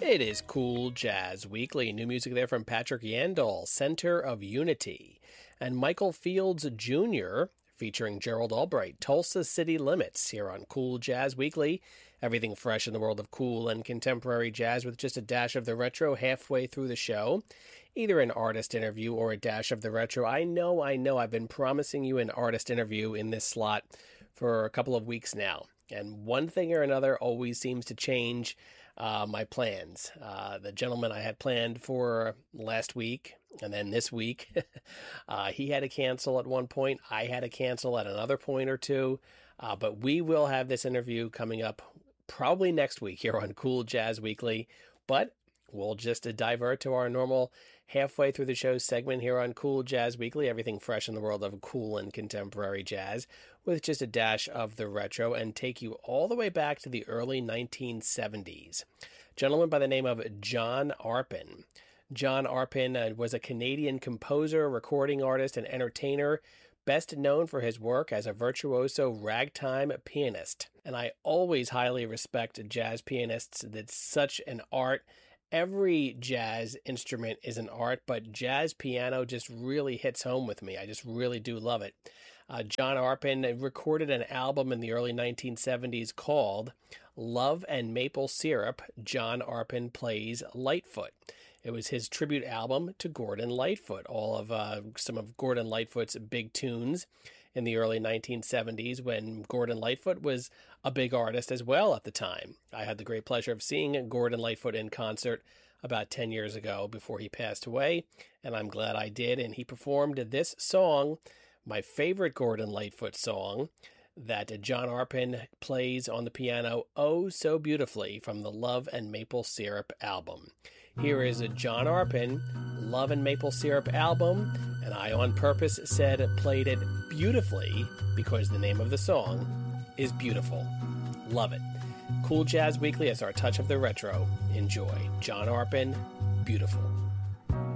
It is Cool Jazz Weekly. New music there from Patrick Yandall, Center of Unity, and Michael Fields Jr., featuring Gerald Albright, Tulsa City Limits, here on Cool Jazz Weekly. Everything fresh in the world of cool and contemporary jazz with just a dash of the retro halfway through the show. Either an artist interview or a dash of the retro. I know. I've been promising you an artist interview in this slot for a couple of weeks now. And one thing or another always seems to change my plans. The gentleman I had planned for last week and then this week, he had to cancel at one point. I had to cancel at another point or two. But we will have this interview coming up probably next week here on Cool Jazz Weekly. But we'll just divert to our normal halfway through the show segment here on Cool Jazz Weekly. Everything fresh in the world of cool and contemporary jazz with just a dash of the retro, and take you all the way back to the early 1970s. A gentleman by the name of John Arpin. John Arpin was a Canadian composer, recording artist, and entertainer, best known for his work as a virtuoso ragtime pianist. And I always highly respect jazz pianists. That's such an art. Every jazz instrument is an art, but jazz piano just really hits home with me. I just really do love it. John Arpin recorded an album in the early 1970s called Love and Maple Syrup, John Arpin Plays Lightfoot. It was his tribute album to Gordon Lightfoot, all of some of Gordon Lightfoot's big tunes in the early 1970s when Gordon Lightfoot was a big artist as well at the time. I had the great pleasure of seeing Gordon Lightfoot in concert about 10 years ago before he passed away, and I'm glad I did. And he performed this song, my favorite Gordon Lightfoot song, that John Arpin plays on the piano oh so beautifully from the Love and Maple Syrup album. Here is a John Arpin Love and Maple Syrup album, and I on purpose said played it beautifully because the name of the song is beautiful. Love it. Cool Jazz Weekly as our touch of the retro. Enjoy. John Arpin, Beautiful.